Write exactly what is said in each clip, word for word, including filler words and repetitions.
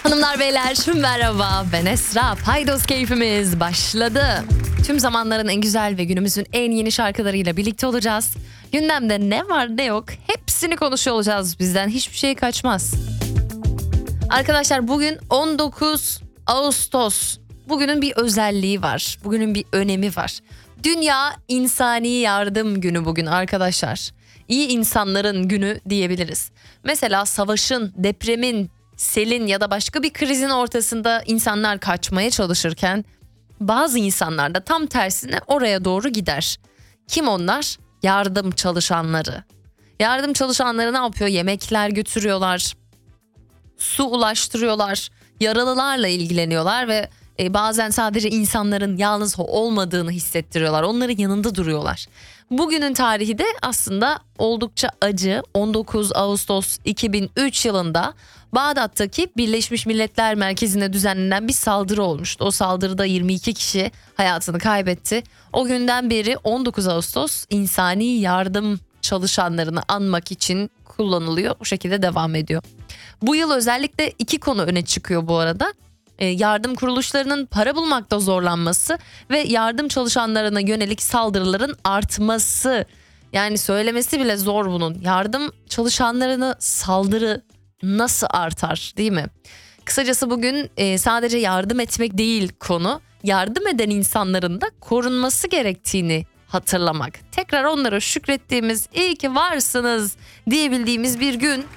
Hanımlar beyler merhaba, ben Esra. Paydos keyfimiz başladı. Tüm zamanların en güzel ve günümüzün en yeni şarkılarıyla birlikte olacağız. Gündemde ne var ne yok hepsini konuşuyor olacağız. Bizden hiçbir şey kaçmaz. Arkadaşlar bugün on dokuz Ağustos. Bugünün bir özelliği var. Bugünün bir önemi var. Dünya İnsani Yardım Günü bugün arkadaşlar. İyi insanların günü diyebiliriz. Mesela savaşın, depremin, selin ya da başka bir krizin ortasında insanlar kaçmaya çalışırken bazı insanlar da tam tersine oraya doğru gider. Kim onlar? Yardım çalışanları. Yardım çalışanları ne yapıyor? Yemekler götürüyorlar, su ulaştırıyorlar, yaralılarla ilgileniyorlar ve e, bazen sadece insanların yalnız olmadığını hissettiriyorlar. Onların yanında duruyorlar. Bugünün tarihi de aslında oldukça acı. on dokuz Ağustos iki bin üç yılında Bağdat'taki Birleşmiş Milletler Merkezi'ne düzenlenen bir saldırı olmuştu. O saldırıda yirmi iki kişi hayatını kaybetti. O günden beri on dokuz Ağustos insani yardım çalışanlarını anmak için kullanılıyor. O şekilde devam ediyor. Bu yıl özellikle iki konu öne çıkıyor bu arada. E, yardım kuruluşlarının para bulmakta zorlanması ve yardım çalışanlarına yönelik saldırıların artması. Yani söylemesi bile zor bunun. Yardım çalışanlarına saldırı nasıl artar, değil mi? Kısacası bugün e, sadece yardım etmek değil konu. Yardım eden insanların da korunması gerektiğini hatırlamak. Tekrar onlara şükrettiğimiz, iyi ki varsınız diyebildiğimiz bir gün.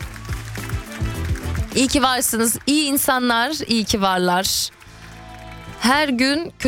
İyi ki varsınız, iyi insanlar, iyi ki varlar. Her gün